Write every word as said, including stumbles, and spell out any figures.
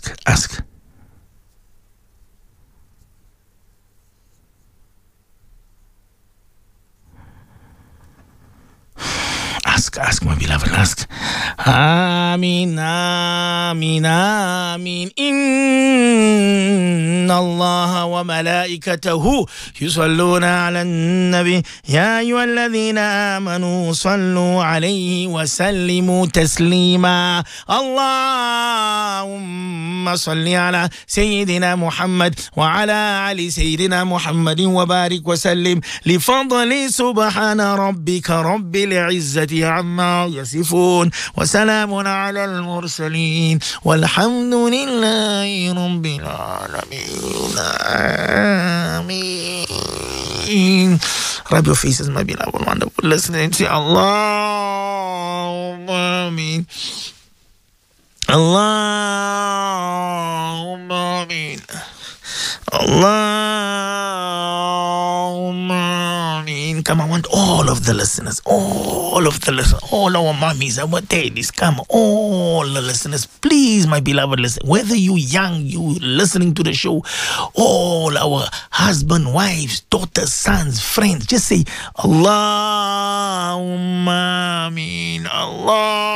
ask, ask. Ask, ask, my beloved, ask. Amin, amin, amin. Inna Allah wa malaikatahu yusalluna ala nabi. Ya ayyuhalladhina amanu sallu alayhi wa sallimu taslima. Allahumma salli ala Sayyidina Muhammad wa ala ali Sayyidina Muhammadin wa barik wa sallim. Li fadli subhana rabbika rabbil izzati عما يصفون وسلام على المرسلين والحمد لله رب العالمين آمين. Rub your faces, my beloved, wonderful listening to Allah. Amin. Allahumma amin. Allahumma amin. Come, I want all of the listeners, all of the listeners, all our mummies, our daddies, come, all the listeners, please, my beloved listeners, whether you young, you listening to the show, all our husband, wives, daughters, sons, friends, just say Allahumma amin. Allah.